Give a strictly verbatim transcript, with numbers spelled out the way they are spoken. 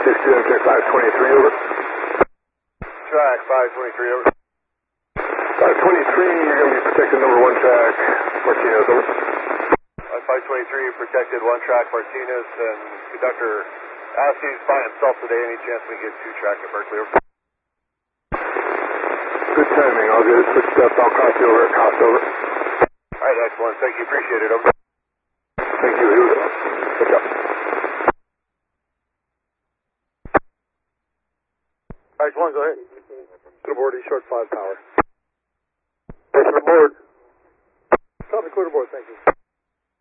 six two, track five twenty-three, over. Track five twenty-three, over. five twenty-three, you're going to be protected number one track, Martinez, over. five twenty-three, protected one track, Martinez, and conductor asks he's by himself today. Any chance we can get two track at Berkeley, over? Good timing, I'll get it switched up, I'll cross you over, cross over. Alright, excellent, thank you, appreciate it, over. Thank you, here we go. Good job. Alright, one, go ahead. Clear board, he's short five power. Clear board. Copy, clear board, thank you.